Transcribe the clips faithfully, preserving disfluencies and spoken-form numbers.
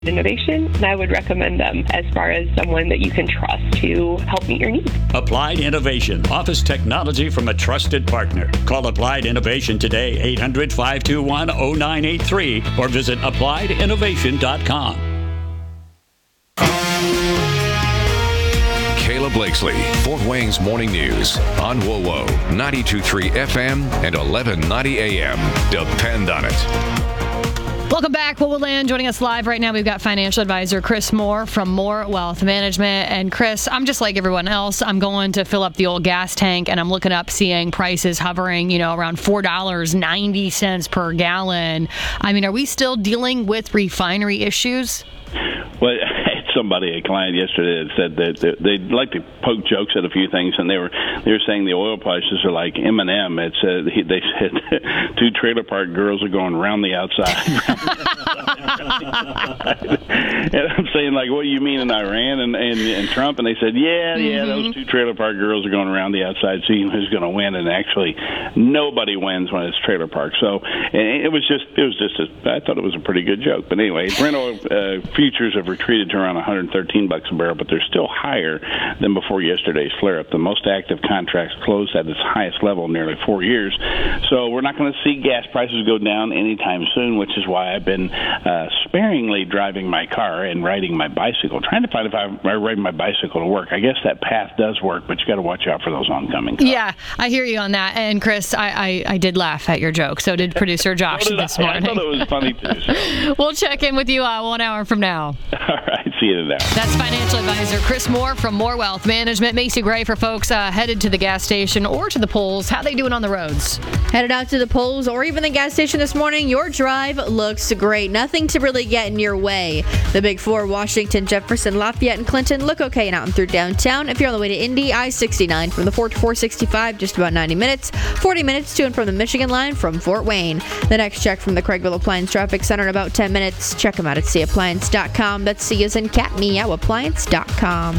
Innovation, and I would recommend them as far as someone that you can trust to help meet your needs. Applied Innovation, office technology from a trusted partner. Call Applied Innovation today, eight hundred, five two one, zero nine eight three, or visit applied innovation dot com. Kayla Blakesley, Fort Wayne's Morning News on W O W O, ninety-two point three F M and eleven ninety A M. Depend on it. Welcome back, What Will Land. Joining us live right now, we've got financial advisor Chris Moore from Moore Wealth Management. And Chris, I'm just like everyone else. I'm going to fill up the old gas tank, and I'm looking up, seeing prices hovering, you know, around four dollars and ninety cents per gallon. I mean, are we still dealing with refinery issues? Well, somebody, a client yesterday, that said that they'd like to poke jokes at a few things, and they were they were saying the oil prices are like M and M. It said they said two trailer park girls are going round the outside. And I'm saying, like, what do you mean in Iran and, and, and Trump? And they said, yeah, yeah, mm-hmm. those two trailer park girls are going around the outside, seeing who's going to win. And actually, nobody wins when it's trailer park. So and it was just it was just a, I thought it was a pretty good joke. But anyway, Brent oil uh, futures have retreated to around one hundred thirteen bucks a barrel, but they're still higher than before yesterday's flare-up. The most active contracts closed at its highest level in nearly four years. So we're not going to see gas prices go down anytime soon, which is why I've been uh, sparingly driving my car and riding my bicycle, trying to find if I, I ride my bicycle to work. I guess that path does work, but you got to watch out for those oncoming cars. Yeah, I hear you on that. And Chris, I, I, I did laugh at your joke. So did producer Josh so did this I. morning. I thought it was funny too. So. We'll check in with you uh, one hour from now. All right, see you there. That's financial advisor Chris Moore from Moore Wealth Management. Macy Gray for folks uh, headed to the gas station or to the polls. How they doing on the roads? Headed out to the polls or even the gas station this morning, your drive looks great. Nothing to really get in your way. The big four, Washington, Jefferson, Lafayette, and Clinton, look okay and out and through downtown. If you're on the way to Indy, I sixty-nine from the four to four sixty-five, just about ninety minutes. forty minutes to and from the Michigan line from Fort Wayne. The next check from the Craigville Appliance Traffic Center in about ten minutes. Check them out at c appliance dot com. That's C as in cat, meow, appliance dot com.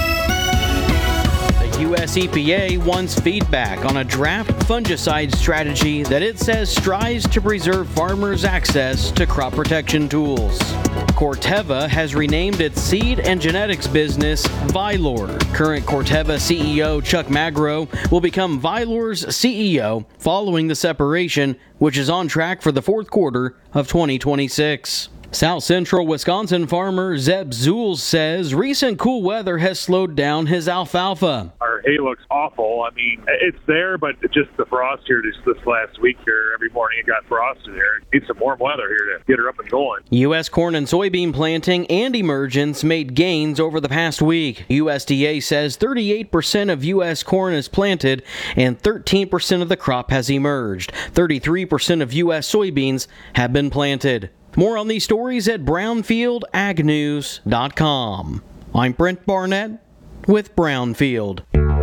U S E P A wants feedback on a draft fungicide strategy that it says strives to preserve farmers' access to crop protection tools. Corteva has renamed its seed and genetics business Vylor. Current Corteva C E O Chuck Magro will become Vylor's C E O following the separation, which is on track for the fourth quarter of twenty twenty-six. South Central Wisconsin farmer Zeb Zuhl says recent cool weather has slowed down his alfalfa. Our hay looks awful. I mean, it's there, but just the frost here just this last week here, every morning it got frosted there. It needs some warm weather here to get her up and going. U S corn and soybean planting and emergence made gains over the past week. U S D A says thirty-eight percent of U S corn is planted and thirteen percent of the crop has emerged. thirty-three percent of U S soybeans have been planted. More on these stories at brownfield ag news dot com. I'm Brent Barnett with Brownfield.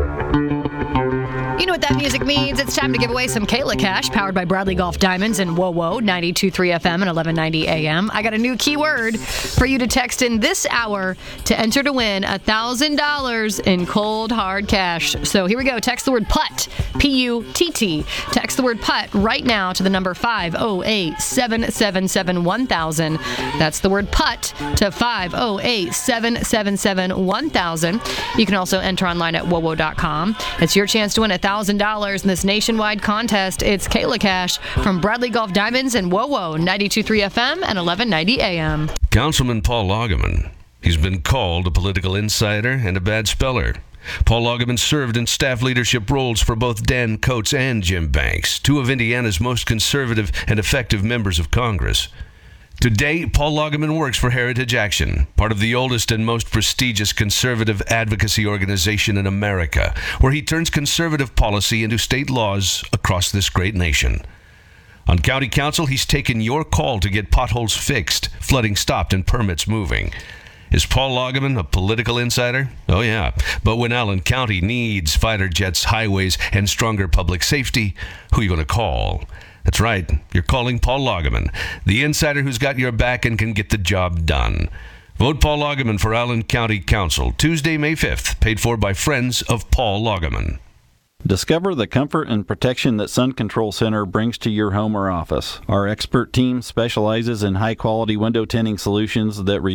You know what that music means. It's time to give away some Kayla Cash, powered by Bradley Golf Diamonds and W O W O, ninety-two point three F M and eleven ninety A M. I got a new keyword for you to text in this hour to enter to win one thousand dollars in cold, hard cash. So here we go. Text the word PUTT, P U T T. Text the word PUTT right now to the number five oh eight, seven seven seven, one thousand. That's the word PUTT to five oh eight, seven seven seven, one thousand. You can also enter online at W O W O dot com. It's your chance to win one thousand dollars in this nationwide contest. It's Kayla Cash from Bradley Golf Diamonds and W O W O, ninety-two point three F M and eleven ninety A M. Councilman Paul Laugeman. He's been called a political insider and a bad speller. Paul Laugeman served in staff leadership roles for both Dan Coates and Jim Banks, two of Indiana's most conservative and effective members of Congress. Today, Paul Laugeman works for Heritage Action, part of the oldest and most prestigious conservative advocacy organization in America, where he turns conservative policy into state laws across this great nation. On County Council, he's taken your call to get potholes fixed, flooding stopped, and permits moving. Is Paul Laugeman a political insider? Oh, yeah. But when Allen County needs fighter jets, highways, and stronger public safety, who are you going to call? That's right, you're calling Paul Laugeman, the insider who's got your back and can get the job done. Vote Paul Laugeman for Allen County Council, Tuesday, May fifth, paid for by Friends of Paul Laugeman. Discover the comfort and protection that Sun Control Center brings to your home or office. Our expert team specializes in high-quality window tinting solutions that